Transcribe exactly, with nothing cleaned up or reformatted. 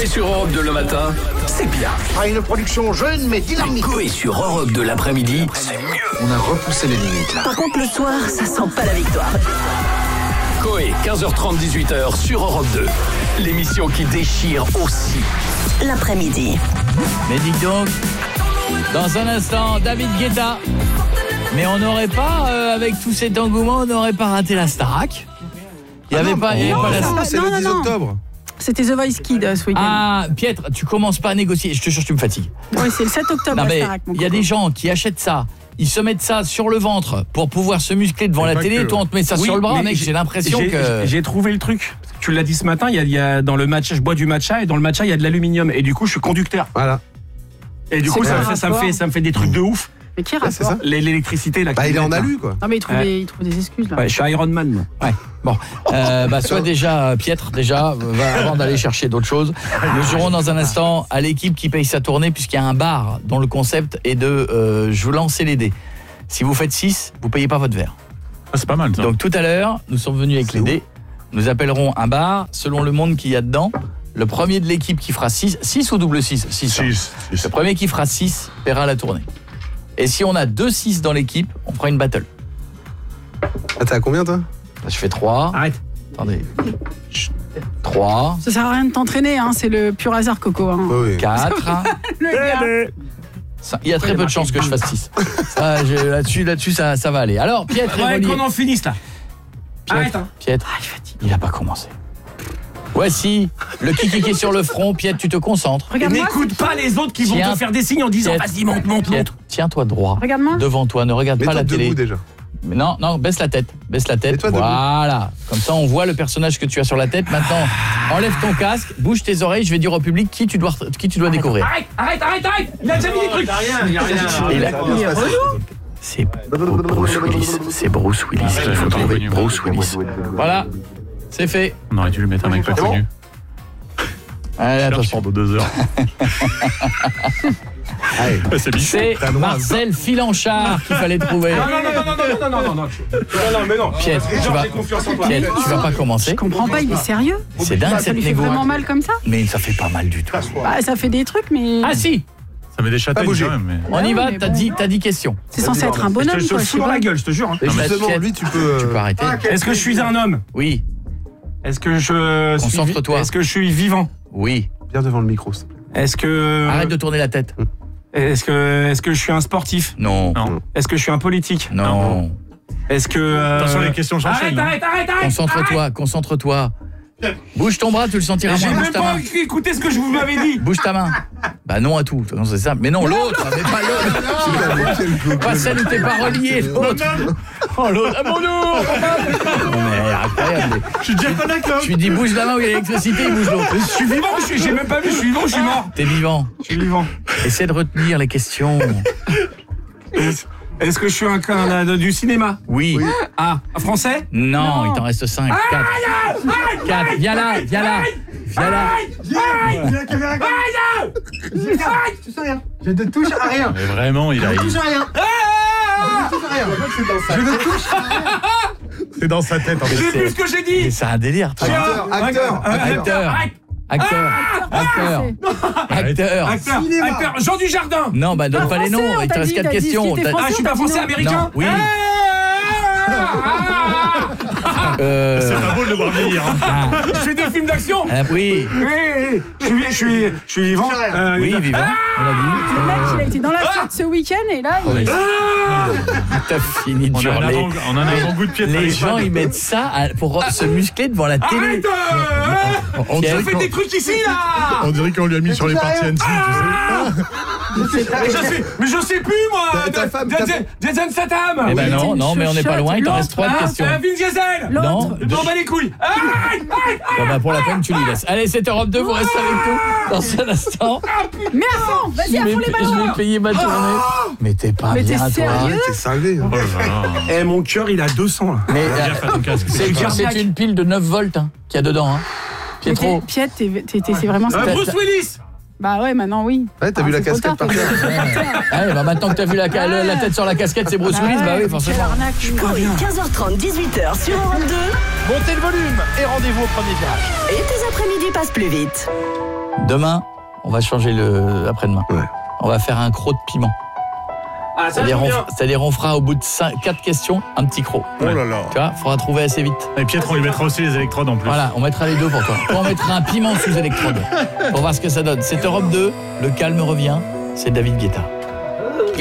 Coé sur Europe deux le matin, c'est bien. Ah, une production jeune mais dynamique. Coé sur Europe deux l'après-midi, c'est mieux. On a repoussé les limites là. Par contre, le soir, ça sent pas la victoire. Coé, quinze heures trente, dix-huit heures sur Europe deux. L'émission qui déchire aussi. L'après-midi. Mais dis donc, dans un instant, David Guetta. Mais on n'aurait pas, euh, avec tout cet engouement, on n'aurait pas raté la Starac. Il n'y avait ah non, pas, il y avait non, pas la non, Starac. c'est non, le non, dix non. octobre. C'était The Voice Kids euh, ce week-end. Ah, Pietre, tu commences pas à négocier. Je te jure, tu me fatigues. Oui, c'est le sept octobre. Non la mais Starac, mon il y a coco. des gens qui achètent ça. Ils se mettent ça sur le ventre pour pouvoir se muscler devant Mais la pas télé. que. Toi, on te met ça Oui, sur le bras, mais mec. J'ai l'impression j'ai- que. J'ai trouvé le truc. Tu l'as dit ce matin, il y a, il y a dans le matcha, je bois du matcha et dans le matcha, il y a de l'aluminium. Et du coup, je suis conducteur. Voilà. Et du C'est coup, ça me, quoi fait, ça, me rapport fait, ça me fait des trucs de ouf. Mais qui Ouais, c'est rapport ça. L'é- L'électricité, là. Bah, qui il est en met, là. alu, quoi. Non, mais il trouve, Ouais. des, il trouve des excuses là. Ouais, je suis Iron Man. moi. Ouais. Bon, euh, bah soit déjà euh, Pietre déjà va, avant d'aller chercher d'autres choses. Nous jouerons dans un instant à l'équipe qui paye sa tournée puisqu'il y a un bar dont le concept est de euh, je vous lance les dés. Si vous faites six, vous payez pas votre verre. Ah, c'est pas mal ça. Donc tout à l'heure, nous sommes venus avec C'est les dés. Nous appellerons un bar selon le monde qu'il y a dedans. Le premier de l'équipe qui fera six, six ou double six, six. six. Le premier qui fera six paiera la tournée. Et si on a deux six dans l'équipe, on fera une battle. Ah, t'es à combien, toi? Je fais trois. Arrête. Attendez. trois, Ça sert à rien de t'entraîner, hein, c'est le pur hasard, Coco. Hein. Oui, oui. quatre. Le gars. Ça, il y a très peu de chances que je fasse six. Ça, je- là-dessus, là-dessus, ça, ça va aller. Alors, Pietre et Ouais, Relier. qu'on en finisse là. Arrête, Pietre, hein. Pietre, il n'a pas commencé. Voici le kiki qui est sur le front. Pietre, tu te concentres. Et Regarde-moi. n'écoute pas les autres qui vont Tiens. te faire des signes en disant Pietre, vas-y, monte, monte, monte. Pietre, tiens-toi droit. Regarde-moi. Devant toi, ne regarde pas Mets-toi la télé. debout, déjà. Mais non, non, baisse la tête. Baisse la tête. Mets-toi debout. Voilà. Comme ça, on voit le personnage que tu as sur la tête. Maintenant, enlève ton casque, bouge tes oreilles. Je vais dire au public qui tu dois, qui tu dois découvrir. Arrête, arrête, arrête, arrête. Il a déjà mis des trucs. Ah, Et là- Il est relou. C'est Bruce Willis. C'est Bruce Willis qu'il faut trouver. Bruce Willis. Voilà. C'est fait. On aurait dû lui mettre un mec pas C'est bon connu. Allez, attention. Pendant deux heures. Allez. C'est Michel. C'est T'as le droit. Marcel Filanchard qu'il fallait trouver. Non, non, non, non, non, non, non, non, non, non. Non, non, mais non. Pietre, tu Genre, vas, j'ai confiance en toi. Pietre, tu vas pas commencer. Je comprends pas, il est sérieux. C'est dingue Ça cette lui fait négo. vraiment mal comme ça. Mais ça fait pas mal du tout. Bah, ça fait des trucs, mais Ah si, Ça met des châtaignes bouger. quand même. Mais... on y Ouais, va, mais t'as bon. dit, t'as dit question. c'est censé être un Je bonhomme, te, je te quoi. le Je sais fous dans pas. la gueule, je te jure. hein. Et Non, mais justement, Pietre, lui, tu peux... Tu peux euh, arrêter. Est-ce que je suis un homme? Oui, Est-ce que je suis Concentre-toi. Est-ce que je suis vivant? oui. Bien devant le micro, s'il te plaît. Est-ce que Arrête de tourner la tête. Est-ce que est-ce que je suis un sportif? Non, Non. Est-ce que je suis un politique? non. Est-ce que euh, Attention, les questions Arrête, s'enchaînent. hein. arrête, arrête, arrête. Concentre-toi, concentre-toi. Bouge ton bras, tu le sentiras J'ai moins. Bouge même ta pas main. écouté ce que je vous m'avais dit. Bouge ta main. Bah non à tout. C'est ça. Mais non, l'autre, mais pas l'autre. Pas celle où t'es pas relié, l'autre. Oh l'autre. Ah mon Dieu. Mais incroyable. Je suis déjà pas d'accord. Je lui dis bouge la main où il y a l'électricité, il bouge l'autre. Je suis vivant, je suis- j'ai même pas vu, je suis vivant, je suis mort. T'es vivant. Je suis vivant. Essaie de retenir les questions. Est-ce est-ce que je suis un can là, de- du cinéma? Oui. Ah, un français? Non, Non. il t'en reste cinq. quatre. quatre. Viens là, viens là. Viens là. Je ne touche à rien. Mais vraiment, il a. Je ne touche à rien. Je ne touche à rien. Je ne touche à rien. C'est dans sa tête en fait. J'ai c'est- vu ce que j'ai Mais dit. c'est un délire, toi. Acteur, acteur, Acteur. Acteur. Acteur. Acteur. Acteur, Cinéma. acteur, Jean Dujardin. Non, bah donne Pas pas les français, noms, on il te t'a reste dit, quatre t'as dit questions. si t'es T'as- Ah, je suis pas T'as dit français, non. américain. Non, oui. Ah, Euh, C'est pas beau de le voir vieillir. hein. ah, Je fais des films d'action. ah, oui, Oui, je suis, je suis, je suis vivant. Euh, oui, vivant, on l'a Le dit. mec, il a été dans la fête ce week-end et là, il... T'as fini de On a un hurler. avant- on a un avant-goût de piètre. Les gens, ils mettent ça à- pour se muscler devant la télé. Arrête euh, On Je Pierre, fais des trucs ici là. On dirait qu'on lui a mis sur les parties N C, tu sais. Mais je sais, mais je sais plus moi. Ta- ta femme, ta Jason- Jason Statham. Eh ben Oui, non, c'est non, une mais on n'est pas chuchote. loin, il t'en reste trois de Ah, questions. euh, Vin Diesel. L'autre. Non, Je m'en bats les couilles. Arrête, arrête. bon, bah, pour la peine, tu lui laisses. Allez, c'est Europe deux, vous restez avec nous dans un instant. Mais à fond, vas-y, à Je fond vais, les je ballons. vais payer ma tournée. Mais t'es pas Mais t'es bien, toi. sérieux T'es cinglé. hein. Oh là là. Eh, mon cœur, il a deux cents là. Mais Fais euh, gaffe à ton casque. c'est cardiaque. c'est une pile de neuf volts hein, qu'il y a dedans. Hein. Mais Pietro. t'es- Piet, t'es- t'es- t'es- c'est vraiment ça. Euh, Bruce Willis. Bah ouais, maintenant oui. Ouais, t'as Ah, vu la c'est trop casquette tard, par terre. t'as- Ouais, bah maintenant que t'as vu la, la, la tête sur la casquette, c'est Bruce Willis, bah oui, Quelle forcément. arnaque. Coé, quinze heures trente, dix-huit heures sur Europe deux. Montez le volume et rendez-vous au premier virage. Et tes après-midi passent plus vite. Demain, on va changer le après-demain. Ouais. On va faire un croc de piment. Ah, ça C'est-à-dire joue on, bien. c'est-à-dire on fera au bout de quatre questions un petit croc. Oh là là. Tu vois, faudra trouver assez vite. Et Pietre, on lui mettra aussi les électrodes en plus. Voilà, on mettra les deux pour toi. Toi, on mettra un piment sous électrode pour voir ce que ça donne. C'est Europe deux, le calme revient, c'est David Guetta.